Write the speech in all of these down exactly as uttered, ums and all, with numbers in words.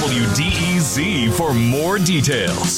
W D E Z for more details.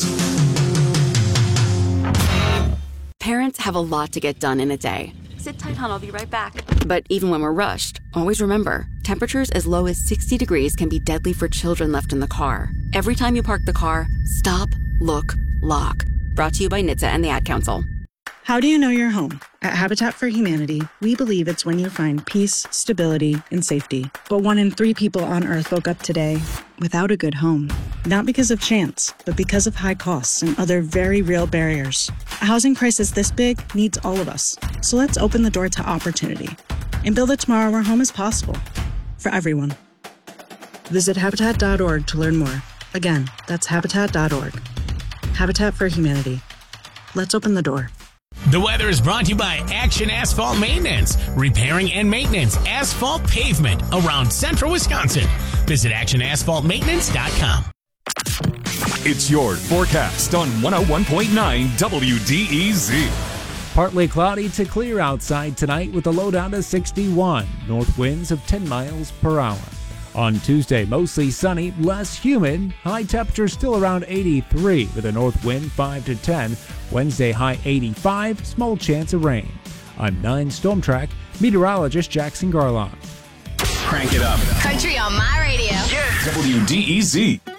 Parents have a lot to get done in a day. Sit tight, hon. I'll be right back. But even when we're rushed, always remember, temperatures as low as sixty degrees can be deadly for children left in the car. Every time you park the car, stop, look, lock. Brought to you by N H T S A and the Ad Council. How do you know you're home? At Habitat for Humanity, we believe it's when you find peace, stability, and safety. But one in three people on Earth woke up today without a good home. Not because of chance, but because of high costs and other very real barriers. A housing crisis this big needs all of us. So let's open the door to opportunity and build a tomorrow where home is possible for everyone. Visit Habitat dot org to learn more. Again, that's Habitat dot org. Habitat for Humanity. Let's open the door. The weather is brought to you by Action Asphalt Maintenance, repairing and maintenance asphalt pavement around central Wisconsin. Visit action asphalt maintenance dot com. It's your forecast on one oh one point nine W D E Z. Partly cloudy to clear outside tonight with a low down to sixty-one, north winds of ten miles per hour. On Tuesday, mostly sunny, less humid, high temperature still around eighty-three with a north wind five to ten. Wednesday, high eighty-five, small chance of rain. I'm nine Storm Track meteorologist Jackson Garlon. Crank it up. Country on my radio. Yeah. W D E Z.